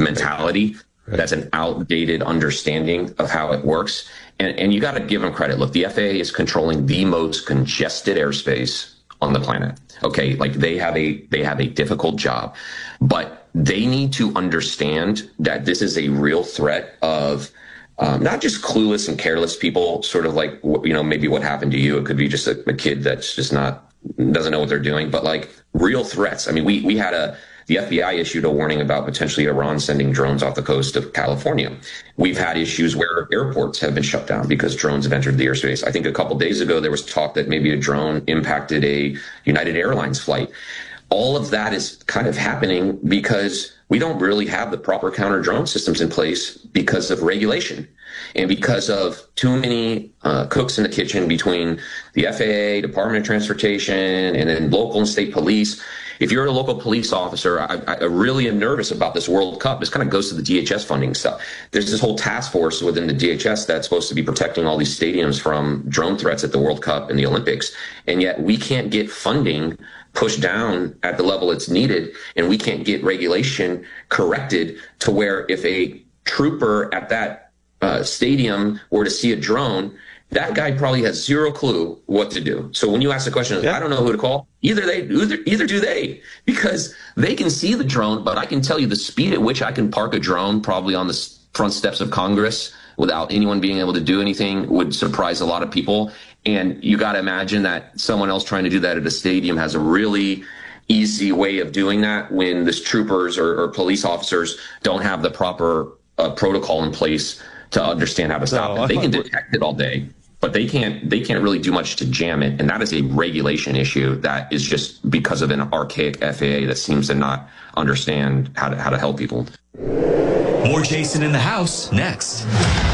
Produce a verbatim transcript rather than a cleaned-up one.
mentality. That's an outdated understanding of how it works. And, and you got to give them credit. Look, the F A A is controlling the most congested airspace on the planet. Okay, like they have a they have a difficult job, but they need to understand that this is a real threat of um, not just clueless and careless people, sort of like, you know, maybe what happened to you. It could be just a, a kid that's just not doesn't know what they're doing, but like real threats. I mean, we we had a the F B I issued a warning about potentially Iran sending drones off the coast of California. We've had issues where airports have been shut down because drones have entered the airspace. I think a couple days ago, there was talk that maybe a drone impacted a United Airlines flight. All of that is kind of happening because we don't really have the proper counter drone systems in place because of regulation and because of too many uh, cooks in the kitchen between the F A A, Department of Transportation, and then local and state police. If you're a local police officer, I, I really am nervous about this World Cup. This kind of goes to the D H S funding stuff. There's this whole task force within the D H S that's supposed to be protecting all these stadiums from drone threats at the World Cup and the Olympics. And yet we can't get funding pushed down at the level it's needed. And we can't get regulation corrected to where if a trooper at that uh, stadium were to see a drone, that guy probably has zero clue what to do. So when you ask the question, yeah. I don't know who to call, either they, either, either do they, because they can see the drone, but I can tell you the speed at which I can park a drone probably on the front steps of Congress without anyone being able to do anything would surprise a lot of people. And you got to imagine that someone else trying to do that at a stadium has a really easy way of doing that when the troopers or, or police officers don't have the proper uh, protocol in place to understand how to stop no, it. They can detect it all day, but they can't they can't really do much to jam it. And that is a regulation issue that is just because of an archaic F A A that seems to not understand how to how to help people. More Jason in the House next.